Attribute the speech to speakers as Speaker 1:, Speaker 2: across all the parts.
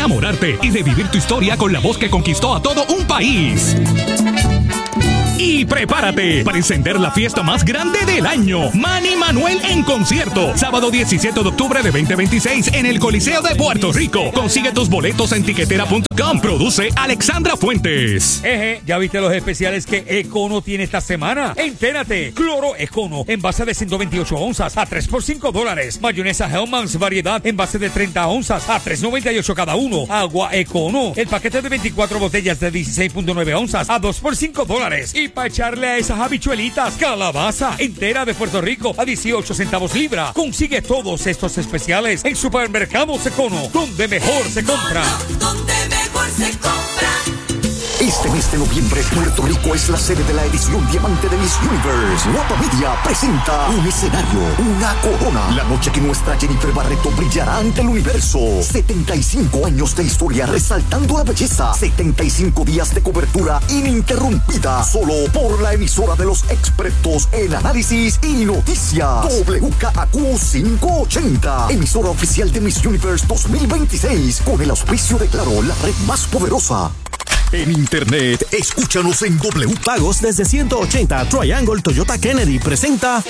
Speaker 1: enamorarte y revivir tu historia con la voz que conquistó a todo un país. Y prepárate para encender la fiesta más grande del año. Manny Manuel en concierto. Sábado 17 de octubre de 2026 en el Coliseo de Puerto Rico. Consigue tus boletos en tiquetera.com. Produce Alexandra Fuentes.
Speaker 2: ¿Ya viste los especiales que Econo tiene esta semana? Entérate. Cloro Econo, envase de 128 onzas a $3 por $5. Mayonesa Hellmann's variedad, envase de 30 onzas a $3.98 cada uno. Agua Econo, el paquete de 24 botellas de 16.9 onzas a $2 por $5. Y para echarle a esas habichuelitas, calabaza entera de Puerto Rico a 18 centavos libra. Consigue todos estos especiales en Supermercados Econo, donde mejor se compra.
Speaker 3: Donde mejor se compra.
Speaker 4: Este mes de noviembre, Puerto Rico es la sede de la edición Diamante de Miss Universe. Guapa Media presenta un escenario, una corona. La noche que nuestra Jennifer Barreto brillará ante el universo. 75 años de historia resaltando la belleza. 75 días de cobertura ininterrumpida. Solo por la emisora de los expertos en análisis y noticias. WKAQ 580. Emisora oficial de Miss Universe 2026. Con el auspicio de Claro, la red más poderosa. En internet, escúchanos en W.
Speaker 5: Pagos desde 180. Triangle Toyota Kennedy presenta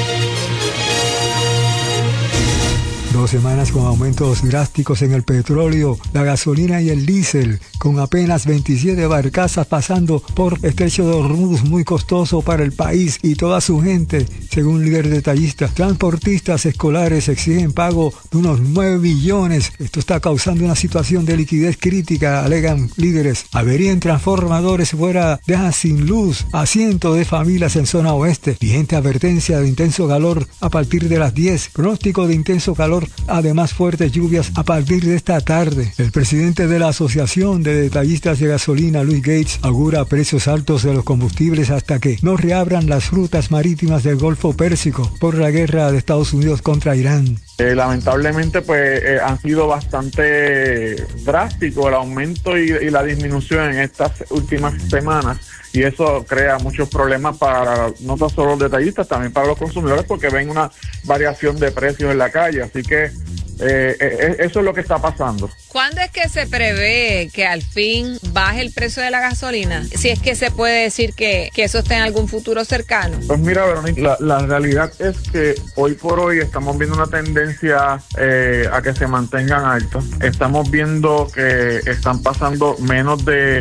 Speaker 6: 2 semanas con aumentos drásticos en el petróleo, la gasolina y el diésel, con apenas 27 barcazas pasando por Estrecho de Hormuz, muy costoso para el país y toda su gente, según líder detallista. Transportistas escolares exigen pago de unos 9 billones. Esto está causando una situación de liquidez crítica, alegan líderes. Avería en transformadores fuera dejan sin luz a cientos de familias en zona oeste. Vigente advertencia de intenso calor a partir de las 10. Pronóstico de intenso calor, además fuertes lluvias a partir de esta tarde. El presidente de la Asociación de Detallistas de Gasolina, Luis Gates, augura precios altos de los combustibles hasta que no reabran las rutas marítimas del Golfo Pérsico por la guerra de Estados Unidos contra Irán.
Speaker 7: Lamentablemente han sido bastante drásticos el aumento y la disminución en estas últimas semanas, y eso crea muchos problemas para no tan solo los detallistas, también para los consumidores, porque ven una variación de precios en la calle. Así que eso es lo que está pasando.
Speaker 8: ¿Cuándo es que se prevé que al fin baje el precio de la gasolina? Si es que se puede decir que eso está en algún futuro cercano.
Speaker 7: Pues mira, Verónica, la realidad es que hoy por hoy estamos viendo una tendencia a que se mantengan altos. Estamos viendo que están pasando menos de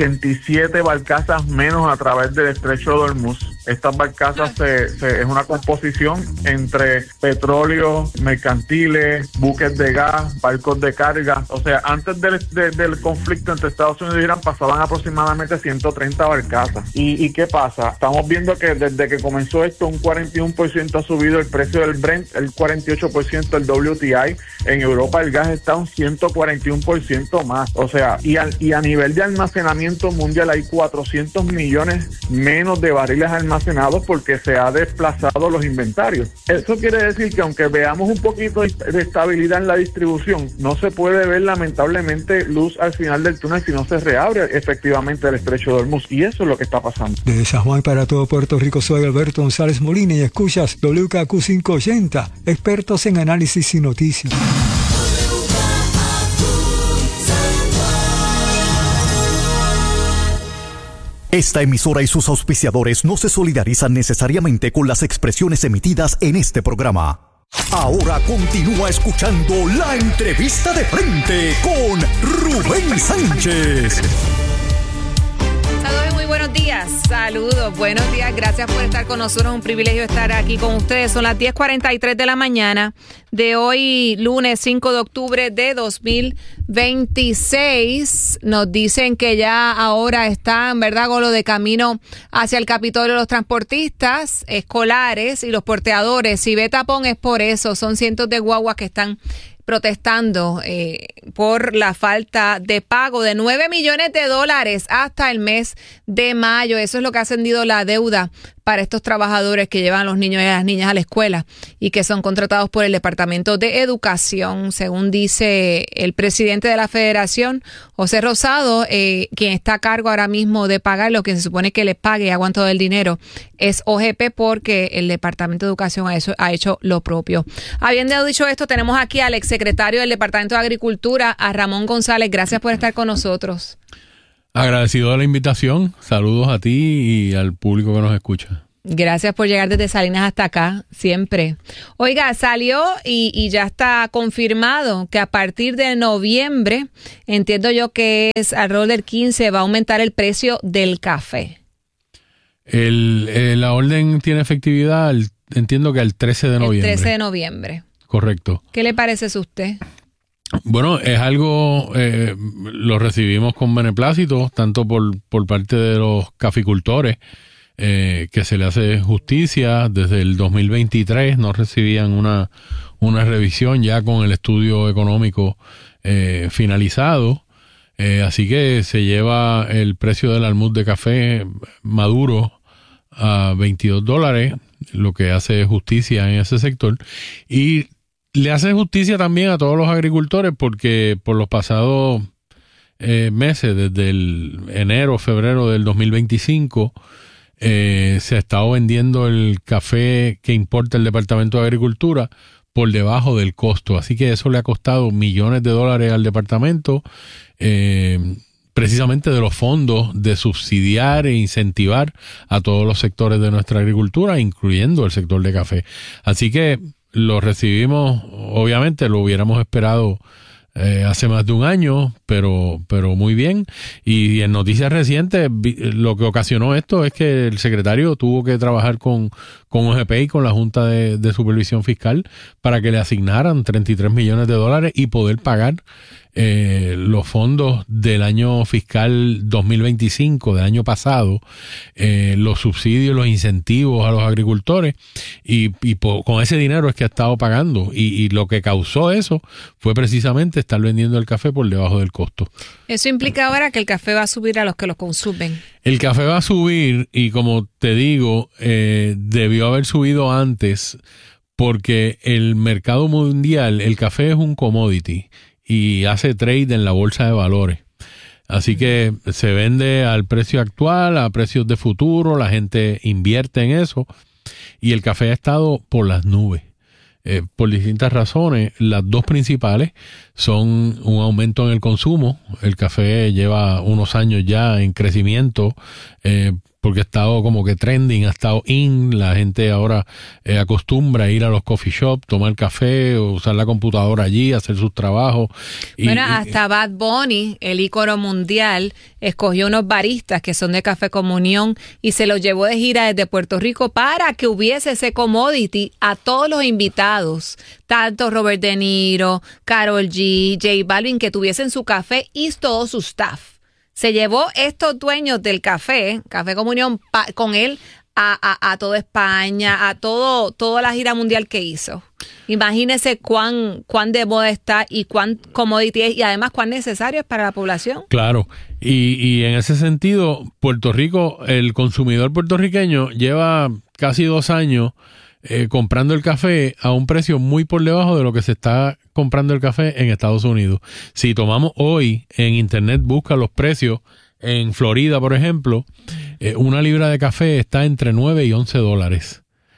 Speaker 7: 87 barcazas menos a través del Estrecho de Hormuz. Estas barcazas es una composición entre petróleo, mercantiles, buques de gas, barcos de carga. O sea, antes del conflicto entre Estados Unidos y Irán pasaban aproximadamente 130 barcazas. ¿Y qué pasa? Estamos viendo que desde que comenzó esto, un 41% ha subido el precio del Brent, el 48% el WTI. En Europa el gas está un 141% más. O sea, y a nivel de almacenamiento mundial hay 400 millones menos de barriles almacenados porque se ha desplazado los inventarios. Eso quiere decir que aunque veamos un poquito de estabilidad en la distribución, no se puede ver lamentablemente luz al final del túnel si no se reabre efectivamente el Estrecho de Hormuz, y eso es lo que está pasando.
Speaker 6: Desde San Juan para todo Puerto Rico, soy Alberto González Molina y escuchas WKQ 580, expertos en análisis y noticias.
Speaker 4: Esta emisora y sus auspiciadores no se solidarizan necesariamente con las expresiones emitidas en este programa. Ahora continúa escuchando la entrevista de frente con Rubén Sánchez.
Speaker 8: Saludos y muy buenos días. Saludos, buenos días. Gracias por estar con nosotros. Un privilegio estar aquí con ustedes. Son las 10:43 de la mañana de hoy, lunes 5 de octubre de 2026. Nos dicen que ya ahora están, ¿verdad?, con lo de camino hacia el Capitolio los transportistas escolares y los porteadores. Si ve tapón es por eso. Son cientos de guaguas que están protestando por la falta de pago de $9 millones hasta el mes de mayo. Eso es lo que ha ascendido la deuda para estos trabajadores que llevan a los niños y a las niñas a la escuela y que son contratados por el Departamento de Educación, según dice el presidente de la Federación, José Rosado, quien está a cargo ahora mismo de pagar lo que se supone que les pague y aguanta todo el dinero, es OGP, porque el Departamento de Educación ha hecho lo propio. Habiendo dicho esto, tenemos aquí al exsecretario del Departamento de Agricultura, a Ramón González. Gracias por estar con nosotros.
Speaker 9: Agradecido de la invitación. Saludos a ti y al público que nos escucha.
Speaker 8: Gracias por llegar desde Salinas hasta acá, siempre. Oiga, salió y ya está confirmado que a partir de noviembre, entiendo yo que es alrededor del 15, va a aumentar el precio del café.
Speaker 9: La orden tiene efectividad, entiendo que al 13 de noviembre.
Speaker 8: El 13 de noviembre.
Speaker 9: Correcto.
Speaker 8: ¿Qué le parece a usted?
Speaker 9: Bueno, es algo, lo recibimos con beneplácito, tanto por parte de los caficultores, que se le hace justicia. Desde el 2023 no recibían una revisión ya con el estudio económico finalizado. Así que se lleva el precio del almud de café maduro a $22, lo que hace justicia en ese sector. Y le hace justicia también a todos los agricultores, porque por los pasados meses, desde el enero, febrero del 2025, se ha estado vendiendo el café que importa el Departamento de Agricultura por debajo del costo. Así que eso le ha costado millones de dólares al departamento, precisamente de los fondos de subsidiar e incentivar a todos los sectores de nuestra agricultura, incluyendo el sector de café. Así que lo recibimos, obviamente lo hubiéramos esperado hace más de un año, pero muy bien. Y en noticias recientes, lo que ocasionó esto es que el secretario tuvo que trabajar con OGP y con la Junta de Supervisión Fiscal para que le asignaran $33 millones y poder pagar los fondos del año fiscal 2025, del año pasado, los subsidios, los incentivos a los agricultores, y con ese dinero es que ha estado pagando, y lo que causó eso fue precisamente estar vendiendo el café por debajo del costo.
Speaker 8: Eso implica ahora que el café va a subir a los que lo consumen.
Speaker 9: El café va a subir, y como te digo, debió haber subido antes, porque el mercado mundial, el café es un commodity y hace trade en la bolsa de valores. Así que se vende al precio actual, a precios de futuro, la gente invierte en eso, y el café ha estado por las nubes. Por distintas razones. Las dos principales son un aumento en el consumo. El café lleva unos años ya en crecimiento, porque ha estado como que trending, ha estado in. La gente ahora acostumbra a ir a los coffee shops, tomar café, o usar la computadora allí, hacer sus trabajos.
Speaker 8: Bueno, hasta Bad Bunny, el ícono mundial, escogió unos baristas que son de Café Comunión y se los llevó de gira desde Puerto Rico para que hubiese ese commodity a todos los invitados, tanto Robert De Niro, Karol G, J Balvin, que tuviesen su café y todo su staff. Se llevó estos dueños del Café Comunión, con él a toda España, a toda la gira mundial que hizo. Imagínese cuán de moda está y cuán commodity es, y además cuán necesario es para la población.
Speaker 9: Claro, y en ese sentido, Puerto Rico, el consumidor puertorriqueño lleva casi 2 años comprando el café a un precio muy por debajo de lo que se está comprando el café en Estados Unidos. Si tomamos hoy en internet, busca los precios en Florida, por ejemplo, una libra de café está entre $9 y $11.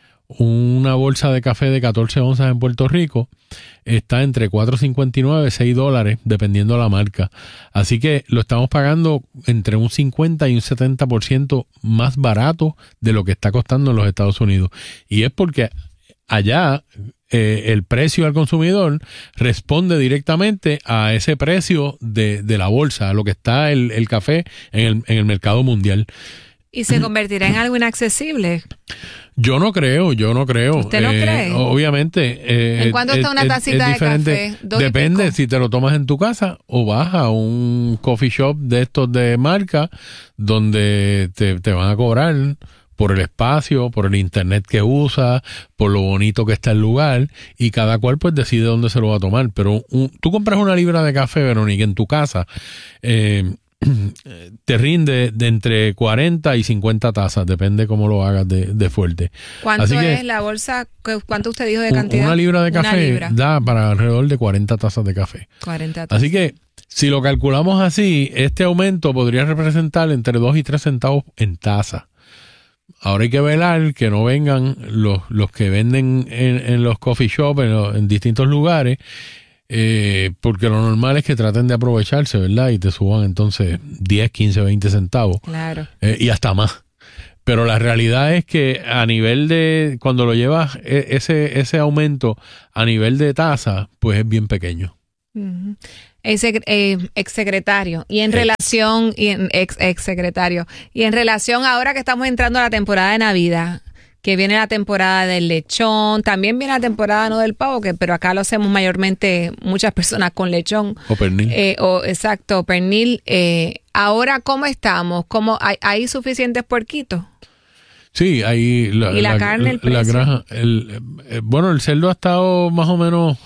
Speaker 9: Una bolsa de café de 14 onzas en Puerto Rico está entre $4.59 y $6, dependiendo de la marca. Así que lo estamos pagando entre un 50 y un 70% más barato de lo que está costando en los Estados Unidos. Y es porque allá el precio al consumidor responde directamente a ese precio de la bolsa, a lo que está el café en el mercado mundial.
Speaker 8: ¿Y se convertirá en algo inaccesible?
Speaker 9: Yo no creo. ¿Usted
Speaker 8: no cree?
Speaker 9: Obviamente.
Speaker 8: ¿En cuánto está una tacita de café?
Speaker 9: Depende si te lo tomas en tu casa o vas a un coffee shop de estos de marca, donde te van a cobrar por el espacio, por el internet que usa, por lo bonito que está el lugar, y cada cual pues decide dónde se lo va a tomar. Pero tú compras una libra de café, Verónica, en tu casa, te rinde de entre 40 y 50 tazas, depende cómo lo hagas de fuerte.
Speaker 8: ¿Cuánto
Speaker 9: Así que
Speaker 8: es la bolsa? ¿Cuánto usted dijo de cantidad?
Speaker 9: Una libra de café
Speaker 8: libra.
Speaker 9: da para alrededor de 40 tazas de café.
Speaker 8: 40 tazas.
Speaker 9: Así que si lo calculamos así, este aumento podría representar entre 2 y 3 centavos en taza. Ahora hay que velar que no vengan los que venden en los coffee shops, en distintos lugares, porque lo normal es que traten de aprovecharse, ¿verdad? Y te suban entonces 10, 15, 20 centavos.
Speaker 8: Claro.
Speaker 9: Y hasta más. Pero la realidad es que a nivel de, cuando lo llevas ese aumento a nivel de tasa, pues es bien pequeño.
Speaker 8: Uh-huh. Exsecretario, y en relación, exsecretario, y en relación ahora que estamos entrando a la temporada de Navidad, que viene la temporada del lechón, también viene la temporada no del pavo, pero acá lo hacemos mayormente muchas personas con lechón.
Speaker 9: O pernil.
Speaker 8: Exacto, pernil. Ahora, ¿cómo estamos? ¿Hay suficientes puerquitos?
Speaker 9: Sí, ahí
Speaker 8: ¿Y la carne, el precio?
Speaker 9: La granja, bueno, el cerdo ha estado más o menos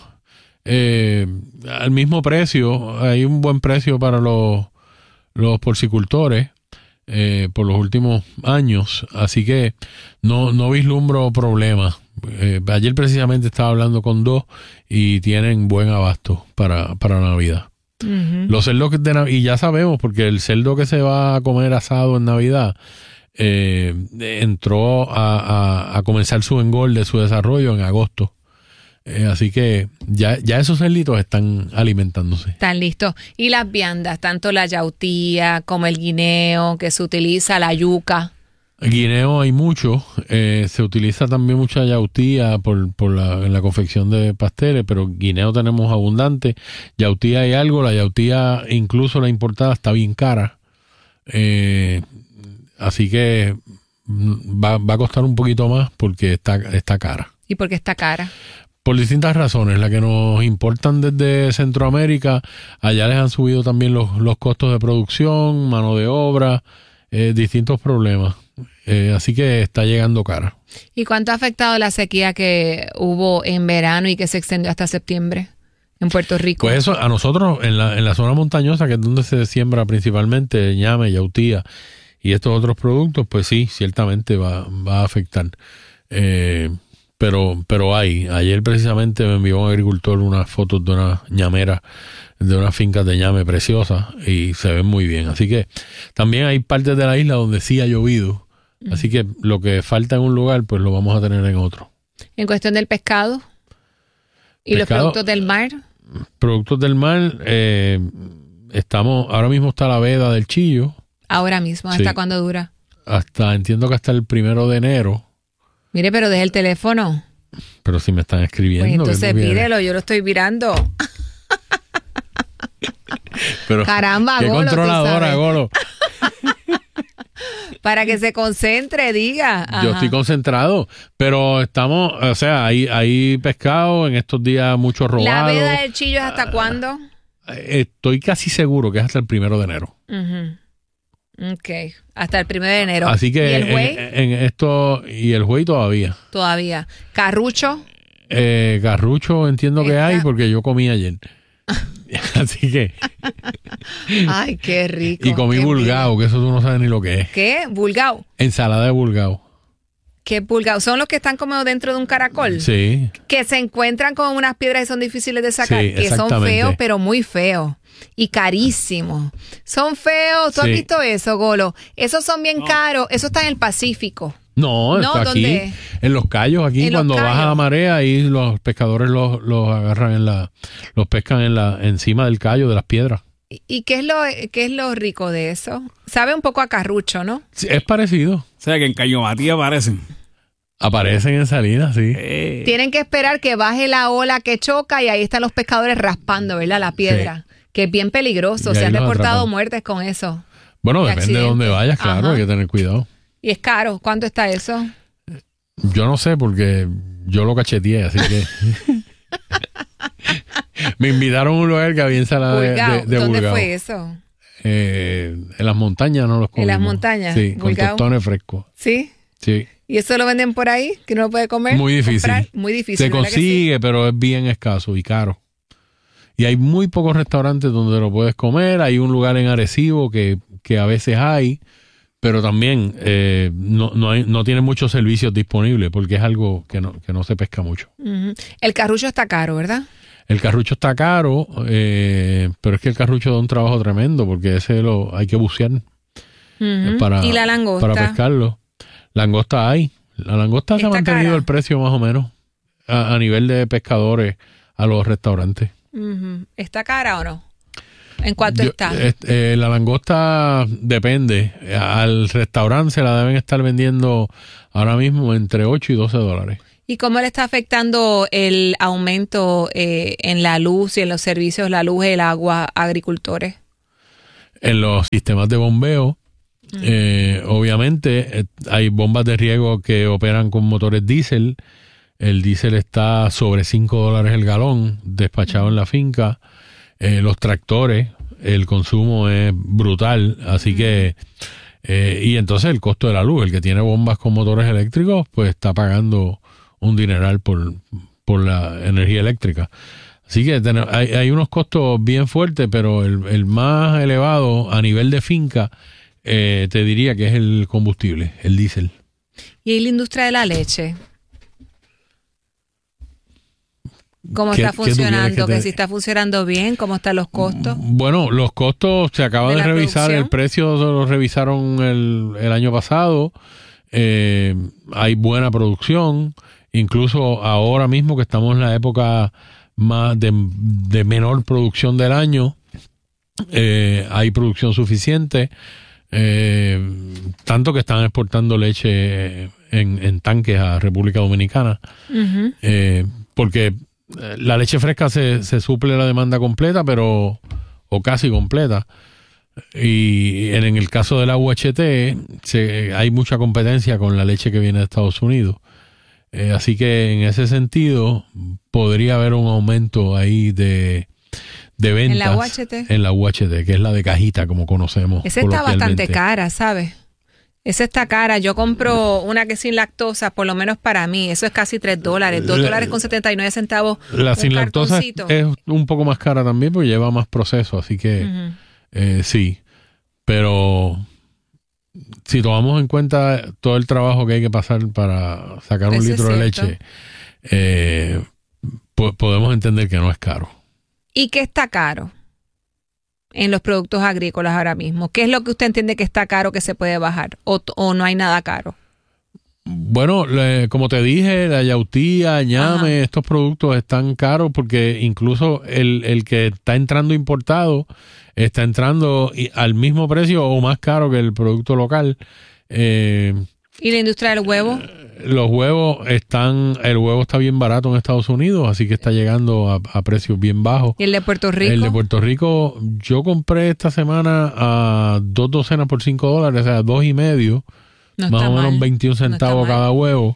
Speaker 9: al mismo precio. Hay un buen precio para los porcicultores por los últimos años, así que no vislumbro problemas. Ayer precisamente estaba hablando con 2 y tienen buen abasto para Navidad. Uh-huh. Los cerdos y ya sabemos, porque el cerdo que se va a comer asado en Navidad entró a comenzar su engorde, su desarrollo en agosto. Así que ya esos cerditos están alimentándose.
Speaker 8: Están listos. Y las viandas, tanto la yautía como el guineo que se utiliza, la yuca.
Speaker 9: El guineo hay mucho. Se utiliza también mucha yautía en la confección de pasteles, pero guineo tenemos abundante. Yautía hay algo. La yautía, incluso la importada, está bien cara. Así que va a costar un poquito más porque está cara.
Speaker 8: ¿Y por qué está cara?
Speaker 9: Por distintas razones. La que nos importan desde Centroamérica, allá les han subido también los costos de producción, mano de obra, distintos problemas. Así que está llegando cara.
Speaker 8: ¿Y cuánto ha afectado la sequía que hubo en verano y que se extendió hasta septiembre en Puerto Rico?
Speaker 9: Pues eso, a nosotros en la zona montañosa, que es donde se siembra principalmente ñame, yautía y estos otros productos, pues sí, ciertamente va a afectar. Pero ayer precisamente me envió un agricultor unas fotos de una ñamera, de unas fincas de ñame preciosas, y se ven muy bien. Así que también hay partes de la isla donde sí ha llovido. Así que lo que falta en un lugar, pues lo vamos a tener en otro.
Speaker 8: En cuestión del pescado y los productos del mar.
Speaker 9: Productos del mar, ahora mismo está la veda del chillo.
Speaker 8: Ahora mismo, ¿hasta cuándo dura?
Speaker 9: Entiendo que hasta el 1 de enero.
Speaker 8: Mire, pero deje el teléfono.
Speaker 9: Pero si me están escribiendo.
Speaker 8: Pues entonces mírelo, yo lo estoy mirando.
Speaker 9: Pero,
Speaker 8: caramba,
Speaker 9: qué
Speaker 8: Golo,
Speaker 9: controladora, Golo.
Speaker 8: Para que se concentre, diga. Ajá.
Speaker 9: Yo estoy concentrado, pero estamos, o sea, hay pescado en estos días, mucho robado.
Speaker 8: ¿La veda del chillo es hasta cuándo?
Speaker 9: Estoy casi seguro que es hasta el 1 de enero.
Speaker 8: Uh-huh. Ok, hasta el 1 de enero.
Speaker 9: Así que
Speaker 8: ¿Y el güey?
Speaker 9: en esto, y el güey todavía.
Speaker 8: Todavía. ¿Carrucho?
Speaker 9: Carrucho entiendo que hay porque yo comí ayer. Así que.
Speaker 8: Ay, qué rico.
Speaker 9: Y comí bulgao, que eso tú no sabes ni lo que es.
Speaker 8: ¿Qué? ¿Bulgao?
Speaker 9: Ensalada de bulgao.
Speaker 8: ¿Qué bulgao? ¿Son los que están como dentro de un caracol?
Speaker 9: Sí.
Speaker 8: Que se encuentran como unas piedras y son difíciles de sacar.
Speaker 9: Sí,
Speaker 8: que son
Speaker 9: exactamente.
Speaker 8: feos, pero muy feos. Y carísimos. Son feos. ¿Tú has visto eso, Golo? Esos son bien caros. Eso está en el Pacífico.
Speaker 9: No, está aquí,
Speaker 8: ¿dónde?
Speaker 9: en Los Cayos, aquí
Speaker 8: ¿En
Speaker 9: cuando
Speaker 8: Los Cayos?
Speaker 9: baja la marea, ahí los pescadores los agarran los pescan encima del callo de las piedras.
Speaker 8: ¿Y qué es lo rico de eso? Sabe un poco a carrucho, ¿no?
Speaker 9: Sí, es parecido.
Speaker 10: O sea que en Cayo Matías
Speaker 9: Aparecen en Salinas, sí.
Speaker 8: Tienen que esperar que baje la ola que choca y ahí están los pescadores raspando, ¿verdad? La piedra, que es bien peligroso.
Speaker 9: Y
Speaker 8: Se
Speaker 9: ahí
Speaker 8: han
Speaker 9: los
Speaker 8: reportado
Speaker 9: atrapan.
Speaker 8: muertes con eso.
Speaker 9: Bueno,
Speaker 8: Y
Speaker 9: depende de dónde vayas, claro,
Speaker 8: Ajá.
Speaker 9: hay que tener cuidado.
Speaker 8: Y es caro. ¿Cuánto está eso?
Speaker 9: Yo no sé porque yo lo cacheteé, así que... Me invitaron a un lugar que había ensalada de
Speaker 8: ¿Dónde
Speaker 9: bulgao.
Speaker 8: fue eso?
Speaker 9: En las montañas no los comimos.
Speaker 8: ¿En las montañas?
Speaker 9: Sí, con
Speaker 8: ¿Bulgao?
Speaker 9: tostones frescos.
Speaker 8: ¿Sí?
Speaker 9: Sí.
Speaker 8: ¿Y eso lo venden por ahí? ¿Que no lo puede comer?
Speaker 9: Muy difícil.
Speaker 8: ¿Comprar? Muy difícil.
Speaker 9: Se
Speaker 8: ¿verdad que sí?
Speaker 9: consigue, pero es bien escaso y caro. y hay muy pocos restaurantes donde lo puedes comer. Hay un lugar en Arecibo que a veces hay, pero también no tiene muchos servicios disponibles porque es algo que no se pesca mucho.
Speaker 8: Uh-huh. El carrucho está caro, ¿verdad?
Speaker 9: El carrucho está caro, pero es que el carrucho da un trabajo tremendo porque hay que bucear para,
Speaker 8: ¿y la langosta?
Speaker 9: Para pescarlo. Langosta hay. La langosta se ha mantenido el precio más o menos a nivel de pescadores a los restaurantes.
Speaker 8: Uh-huh. ¿Está cara o no? ¿En cuánto está?
Speaker 9: La langosta depende. Al restaurante se la deben estar vendiendo ahora mismo entre $8 y $12.
Speaker 8: ¿Y cómo le está afectando el aumento en la luz y en los servicios, la luz y el agua a agricultores?
Speaker 9: En los sistemas de bombeo, obviamente hay bombas de riego que operan con motores diésel. El diésel está sobre $5 el galón despachado en la finca. Los tractores, el consumo es brutal, así que y entonces el costo de la luz, el que tiene bombas con motores eléctricos, pues está pagando un dineral por la energía eléctrica. Así que hay unos costos bien fuertes, pero el más elevado a nivel de finca te diría que es el combustible, el diésel.
Speaker 8: ¿Y la industria de la leche? ¿Cómo está funcionando? ¿Que si está funcionando bien? ¿Cómo están los costos?
Speaker 9: Bueno, los costos se acaban de revisar, producción. El precio lo revisaron el año pasado. Hay buena producción, incluso ahora mismo que estamos en la época más de menor producción del año, hay producción suficiente, tanto que están exportando leche en tanques a República Dominicana, porque la leche fresca se suple la demanda completa, o casi completa. Y en el caso de la UHT hay mucha competencia con la leche que viene de Estados Unidos. Así que en ese sentido podría haber un aumento ahí de ventas. ¿En la UHT? Que es la de cajita, como conocemos.
Speaker 8: Esa está bastante cara, ¿sabes? Esa está cara. Yo compro una que es sin lactosa, por lo menos para mí. Eso es casi $3, $2.79.
Speaker 9: La sin lactosa es un poco más cara también porque lleva más proceso, así que sí. Pero si tomamos en cuenta todo el trabajo que hay que pasar para sacar un litro de leche, podemos entender que no es caro.
Speaker 8: ¿Y qué está caro en los productos agrícolas ahora mismo? ¿Qué es lo que usted entiende que está caro que se puede bajar? ¿O no hay nada caro?
Speaker 9: Bueno, como te dije, la yautía, ñame, estos productos están caros porque incluso el que está entrando importado está entrando al mismo precio o más caro que el producto local.
Speaker 8: ¿Y la industria del huevo?
Speaker 9: Los huevos el huevo está bien barato en Estados Unidos, así que está llegando a precios bien bajos.
Speaker 8: ¿Y el de Puerto Rico?
Speaker 9: El de Puerto Rico, yo compré esta semana a 2 docenas por $5, o sea, 2.5. Más o menos 21 centavos cada huevo.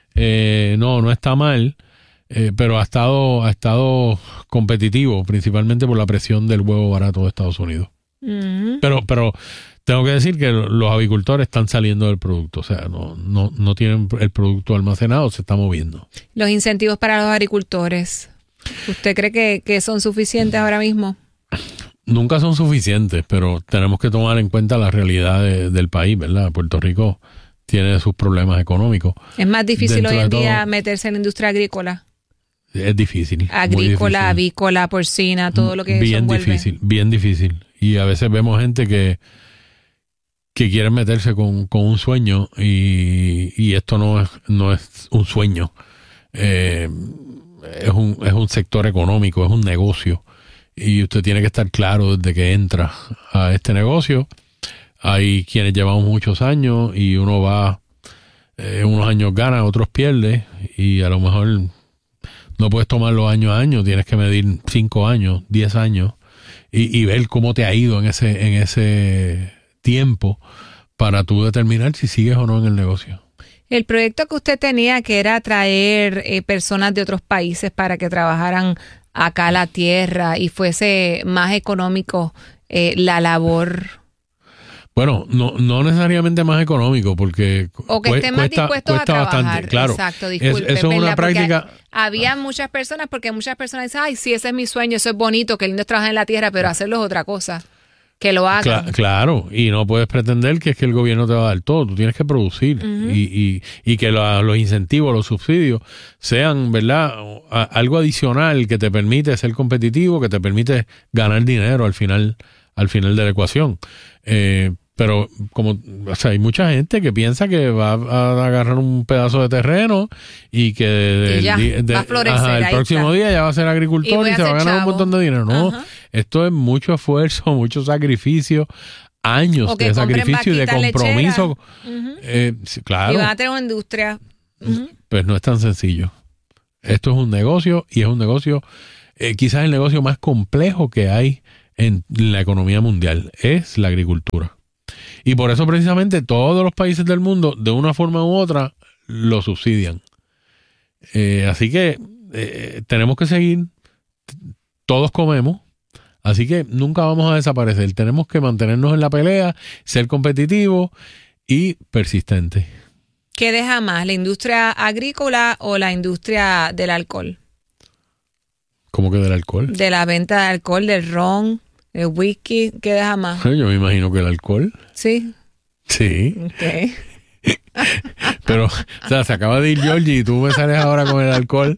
Speaker 9: No está mal, pero ha estado competitivo, principalmente por la presión del huevo barato de Estados Unidos. Pero tengo que decir que los avicultores están saliendo del producto, o sea, no tienen el producto almacenado, se está moviendo.
Speaker 8: Los incentivos para los agricultores, ¿usted cree que son suficientes ahora mismo?
Speaker 9: Nunca son suficientes, pero tenemos que tomar en cuenta la realidad del país, ¿verdad? Puerto Rico tiene sus problemas económicos.
Speaker 8: ¿Es más difícil hoy en día meterse en la industria agrícola?
Speaker 9: Es difícil.
Speaker 8: Agrícola, avícola, porcina, todo lo que eso envuelve.
Speaker 9: Bien difícil. Y a veces vemos gente que quieren meterse con un sueño y esto no es un sueño. Es un sector económico, es un negocio. Y usted tiene que estar claro desde que entra a este negocio. Hay quienes llevamos muchos años y uno va, unos años gana, otros pierde. Y a lo mejor no puedes tomarlo año a año, tienes que medir 5 años, 10 años y ver cómo te ha ido en ese tiempo para tú determinar si sigues o no en el negocio.
Speaker 8: El proyecto que usted tenía, que era traer personas de otros países para que trabajaran acá a la tierra y fuese más económico la labor.
Speaker 9: Bueno, no necesariamente más económico, porque
Speaker 8: o que estén más dispuestos a trabajar.
Speaker 9: Bastante, claro.
Speaker 8: Exacto, disculpe.
Speaker 9: Eso es una práctica.
Speaker 8: Había muchas personas dicen, ay, sí, ese es mi sueño, eso es bonito, que lindo es trabajar en la tierra, pero hacerlo es otra cosa. Que lo hagan.
Speaker 9: Claro, y no puedes pretender que es que el gobierno te va a dar todo, tú tienes que producir y que los incentivos, los subsidios sean, ¿verdad? Algo adicional que te permite ser competitivo, que te permite ganar dinero al final de la ecuación. Pero hay mucha gente que piensa que va a agarrar un pedazo de terreno y que
Speaker 8: va a florecer,
Speaker 9: el próximo día ya va a ser agricultor y se va a ganar un montón de dinero. No, esto es mucho esfuerzo, mucho sacrificio, años de sacrificio y de compromiso. Claro.
Speaker 8: Y van a tener una industria.
Speaker 9: Pues no es tan sencillo. Esto es un negocio y es un negocio, quizás el negocio más complejo que hay en la economía mundial, es la agricultura. Y por eso precisamente todos los países del mundo, de una forma u otra, lo subsidian. Así que tenemos que seguir, todos comemos, así que nunca vamos a desaparecer. Tenemos que mantenernos en la pelea, ser competitivos y persistentes.
Speaker 8: ¿Qué deja más, la industria agrícola o la industria del alcohol?
Speaker 9: ¿Cómo que del alcohol?
Speaker 8: De la venta de alcohol, del ron, del whisky, ¿qué deja más?
Speaker 9: Yo me imagino que el alcohol.
Speaker 8: Sí.
Speaker 9: Sí.
Speaker 8: Okay.
Speaker 9: Pero, o sea, se acaba de ir Georgie y tú me sales ahora con el alcohol.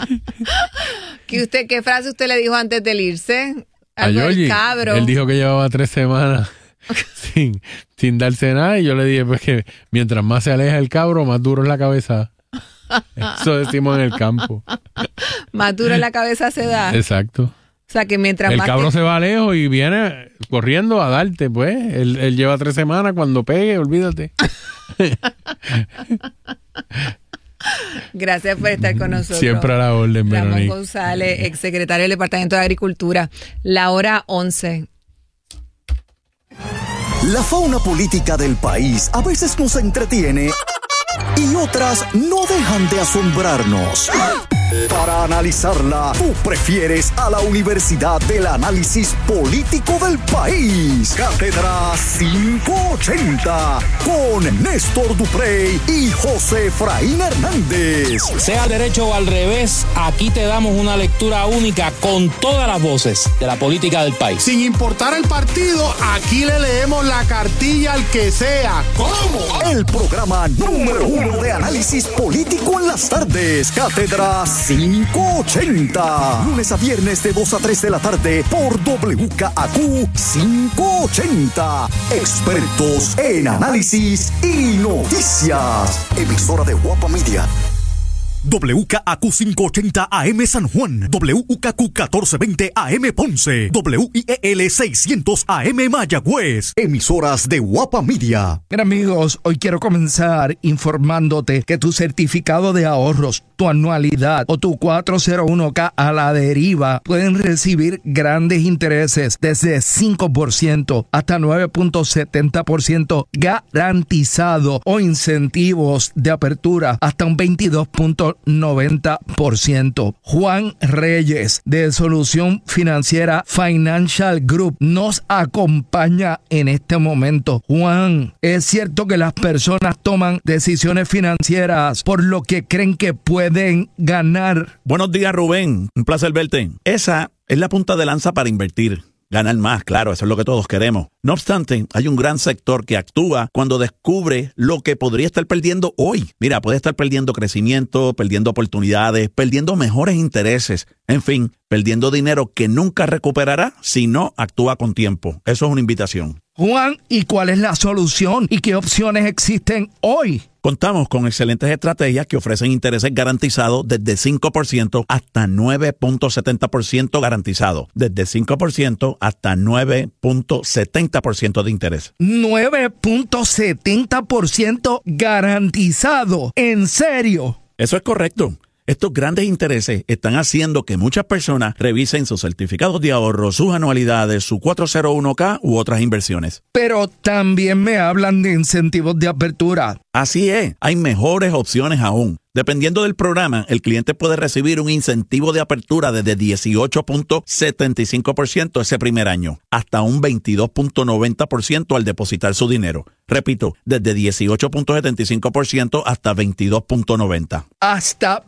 Speaker 8: ¿Qué frase usted le dijo antes de irse?
Speaker 9: A Georgie, él dijo que llevaba 3 semanas sin darse nada y yo le dije pues que mientras más se aleja el cabro, más duro es la cabeza. Eso decimos en el campo.
Speaker 8: Más duro en la cabeza se da.
Speaker 9: Exacto.
Speaker 8: O sea que mientras
Speaker 9: el
Speaker 8: más
Speaker 9: cabro se va lejos y viene corriendo a darte, pues. Él lleva 3 semanas, cuando pegue, olvídate.
Speaker 8: Gracias por estar con nosotros.
Speaker 9: Siempre a la orden,
Speaker 8: Ramón González, exsecretario del Departamento de Agricultura. La hora 11.
Speaker 4: La fauna política del país a veces nos entretiene y otras no dejan de asombrarnos. Para analizarla, tú prefieres a la Universidad del Análisis Político del País. Cátedra 580 con Néstor Duprey y José Efraín Hernández.
Speaker 10: Sea al derecho o al revés, aquí te damos una lectura única con todas las voces de la política del país.
Speaker 11: Sin importar el partido, aquí le leemos la cartilla al que sea. ¿Cómo?
Speaker 4: El programa número 1 de análisis político en las tardes. Cátedra 580. Lunes a viernes de 2 a 3 de la tarde por WKAQ 580. Expertos en análisis y noticias. Emisora de Guapa Media. WKAQ 580 AM San Juan, WKQ 1420 AM Ponce, WIEL 600 AM Mayagüez, emisoras de Guapa Media.
Speaker 12: Mira amigos, hoy quiero comenzar informándote que tu certificado de ahorros, tu anualidad o tu 401k a la deriva pueden recibir grandes intereses desde 5% hasta 9.70% garantizado o incentivos de apertura hasta un 22.90%. Juan Reyes de Solución Financiera Financial Group nos acompaña en este momento. Juan, ¿es cierto que las personas toman decisiones financieras por lo que creen que pueden ganar?
Speaker 13: Buenos días, Rubén. Un placer verte. Esa es la punta de lanza para invertir. Ganar más, claro, eso es lo que todos queremos. No obstante, hay un gran sector que actúa cuando descubre lo que podría estar perdiendo hoy. Mira, puede estar perdiendo crecimiento, perdiendo oportunidades, perdiendo mejores intereses, en fin, perdiendo dinero que nunca recuperará si no actúa con tiempo. Eso es una invitación.
Speaker 12: Juan, ¿y cuál es la solución y qué opciones existen hoy?
Speaker 13: Contamos con excelentes estrategias que ofrecen intereses garantizados desde 5% hasta 9.70% garantizado. Desde 5% hasta 9.70% de interés.
Speaker 12: 9.70% garantizado. ¿En serio?
Speaker 13: Eso es correcto. Estos grandes intereses están haciendo que muchas personas revisen sus certificados de ahorro, sus anualidades, su 401k u otras inversiones.
Speaker 12: Pero también me hablan de incentivos de apertura.
Speaker 13: Así es, hay mejores opciones aún. Dependiendo del programa, el cliente puede recibir un incentivo de apertura desde 18.75% ese primer año, hasta un 22.90% al depositar su dinero. Repito, desde 18.75% hasta 22.90%.
Speaker 12: Hasta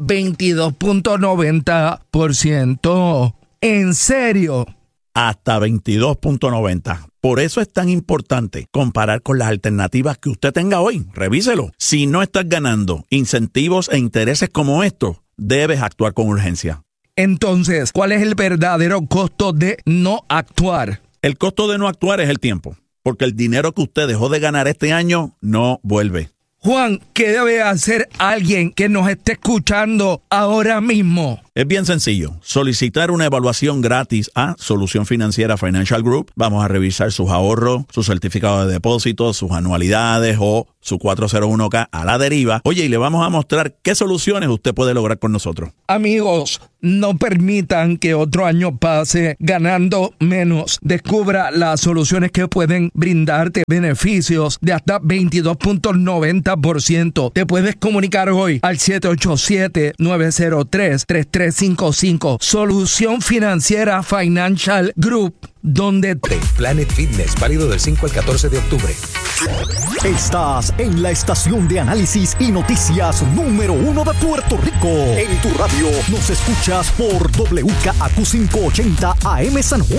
Speaker 12: 22.90%. ¿En serio?
Speaker 13: Hasta 22.90%. Por eso es tan importante comparar con las alternativas que usted tenga hoy. Revíselo. Si no estás ganando incentivos e intereses como estos, debes actuar con urgencia.
Speaker 12: Entonces, ¿cuál es el verdadero costo de no actuar?
Speaker 13: El costo de no actuar es el tiempo, porque el dinero que usted dejó de ganar este año no vuelve.
Speaker 12: Juan, ¿qué debe hacer alguien que nos esté escuchando ahora mismo?
Speaker 13: Es bien sencillo. Solicitar una evaluación gratis a Solución Financiera Financial Group. Vamos a revisar sus ahorros, sus certificados de depósito, sus anualidades o su 401k a la deriva. Oye, y le vamos a mostrar qué soluciones usted puede lograr con nosotros.
Speaker 12: Amigos, no permitan que otro año pase ganando menos. Descubra las soluciones que pueden brindarte beneficios de hasta 22.90%. Te puedes comunicar hoy al 787-903-3355. Solución Financiera Financial Group, donde
Speaker 14: Planet Fitness, válido del 5 al 14 de octubre.
Speaker 4: Estás en la estación de análisis y noticias número 1 de Puerto Rico. En tu radio nos escuchas por WKAQ 580 AM San Juan.